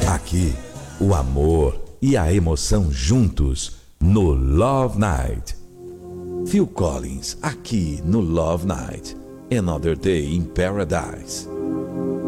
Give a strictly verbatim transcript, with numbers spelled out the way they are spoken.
Aqui, o amor e a emoção juntos no Love Night. Phil Collins, aqui no Love Night. Another Day in Paradise.